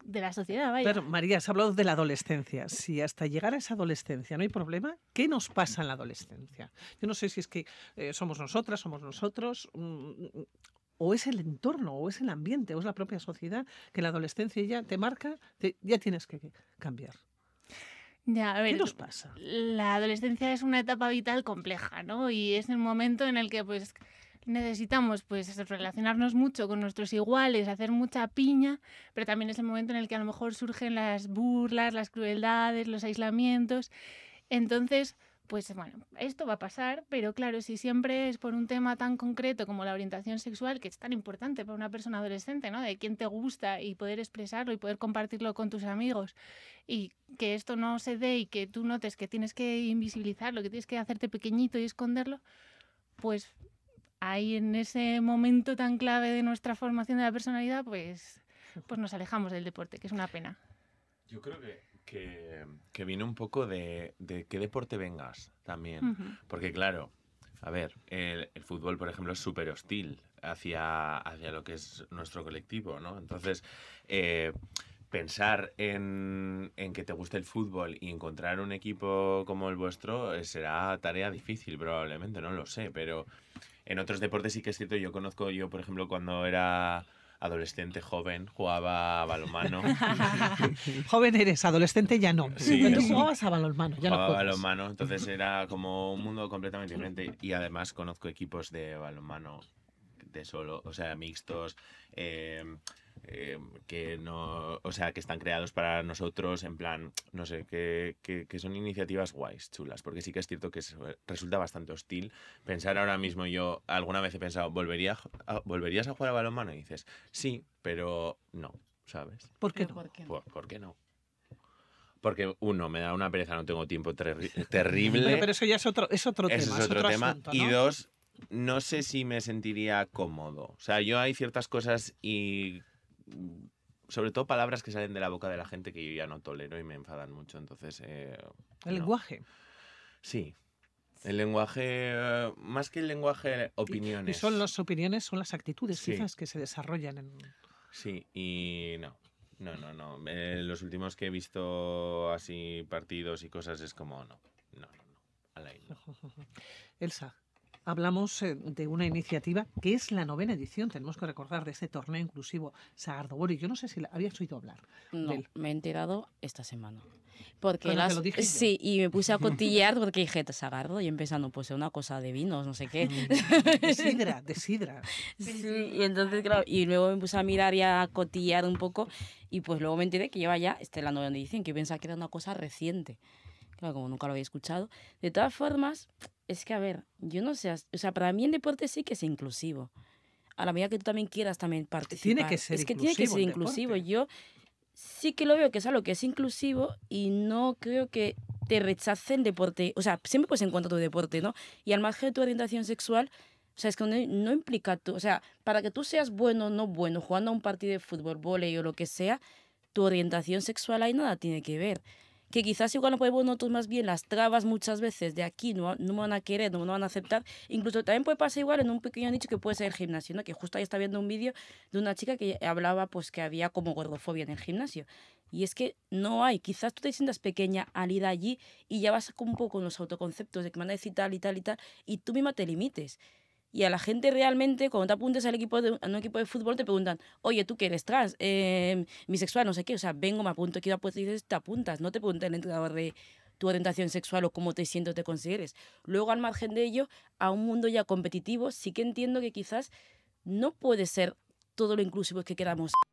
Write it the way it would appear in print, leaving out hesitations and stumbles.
de la sociedad, vaya. Claro, María, has hablado de la adolescencia. Si hasta llegar a esa adolescencia no hay problema, ¿qué nos pasa en la adolescencia? Yo no sé si es que somos nosotras, somos nosotros, o es el entorno, o es el ambiente, o es la propia sociedad, que la adolescencia ya te marca, ya tienes que cambiar. Ya, a ver, ¿Qué nos pasa? La adolescencia es una etapa vital compleja, ¿no? Y es el momento en el que pues necesitamos pues relacionarnos mucho con nuestros iguales, hacer mucha piña, pero también es el momento en el que a lo mejor surgen las burlas, las crueldades, los aislamientos. Entonces, pues bueno, esto va a pasar, pero claro, si siempre es por un tema tan concreto como la orientación sexual, que es tan importante para una persona adolescente, ¿no? De quién te gusta y poder expresarlo y poder compartirlo con tus amigos, y que esto no se dé y que tú notes que tienes que invisibilizarlo, que tienes que hacerte pequeñito y esconderlo, pues ahí en ese momento tan clave de nuestra formación de la personalidad, pues nos alejamos del deporte, que es una pena. Yo creo que viene un poco de qué deporte vengas también. Porque claro, a ver, el fútbol, por ejemplo, es súper hostil hacia lo que es nuestro colectivo, ¿no? Entonces, pensar en que te guste el fútbol y encontrar un equipo como el vuestro será tarea difícil probablemente, no lo sé, pero en otros deportes sí que es cierto. Yo, por ejemplo, cuando era adolescente, joven, jugaba a balonmano. Joven eres, adolescente ya no. Sí, Pero tú sí. jugabas a balonmano, ya Jugaba no juegas. balonmano, entonces era como un mundo completamente diferente. Y además conozco equipos de balonmano de solo, o sea, mixtos, que no, o sea, que están creados para nosotros, en plan, no sé, que son iniciativas guays, chulas, porque sí que es cierto que resulta bastante hostil pensar ahora mismo. Yo alguna vez he pensado, ¿volverías a jugar a balonmano? Y dices, sí, pero no, ¿sabes? ¿Por qué no? ¿Por qué no? Porque me da una pereza, no tengo tiempo terrible. Pero eso ya es otro tema. Eso es otro tema. Asunto, ¿no? Y dos, no sé si me sentiría cómodo. O sea, yo hay ciertas cosas y sobre todo palabras que salen de la boca de la gente que yo ya no tolero y me enfadan mucho. Entonces, El lenguaje. Sí. El lenguaje, más que el lenguaje, opiniones. Y son las opiniones, son las actitudes Sí. quizás que se desarrollan en... Sí, y no. Los últimos que he visto así partidos y cosas es como no. A la isla. Elsa, hablamos de una iniciativa que es la 9ª edición, tenemos que recordar, de este torneo inclusivo Sagardogori. Yo no sé si habías oído hablar No, de él. me he enterado esta semana. Porque Bueno, te lo dije yo. sí, y me puse a cotillear porque dije, Sagardo, y empezando, pues una cosa de vinos, no sé qué. De sidra. Sí, y entonces, claro, y luego me puse a mirar y a cotillear un poco, y pues luego me enteré que lleva ya, la 9ª edición, que pensaba que era una cosa reciente. Claro, como nunca lo había escuchado. De todas formas, es que, a ver, yo no sé, o sea, para mí el deporte sí que es inclusivo. A la medida que tú también quieras también participar. Tiene que ser es que tiene que ser inclusivo. Yo sí que lo veo que es algo que es inclusivo y no creo que te rechacen deporte. O sea, siempre puedes encontrar tu deporte, ¿no? Y al margen de tu orientación sexual, o sea, es que no implica tú. O sea, para que tú seas bueno o no bueno, jugando a un partido de fútbol, vóley o lo que sea, tu orientación sexual ahí nada tiene que ver. Que quizás igual no podemos nosotros más bien las trabas muchas veces de aquí, no me van a querer, no me van a aceptar. Incluso también puede pasar igual en un pequeño nicho que puede ser el gimnasio, ¿no? Que justo ahí está viendo un vídeo de una chica que hablaba pues que había como gordofobia en el gimnasio. Y es que no hay, quizás tú te sientas pequeña al ir allí y ya vas un poco con los autoconceptos de que me van a decir tal y tal y tal, y tú misma te limites. Y a la gente realmente, cuando te apuntes a un equipo de fútbol, te preguntan, oye, ¿tú qué eres trans? Bisexual, no sé qué. O sea, vengo, me apunto, quiero apuntar, y dices, te apuntas. No te preguntan el entrenador de tu orientación sexual o cómo te sientes o te consideres. Luego, al margen de ello, a un mundo ya competitivo, sí que entiendo que quizás no puede ser todo lo inclusivo que queramos.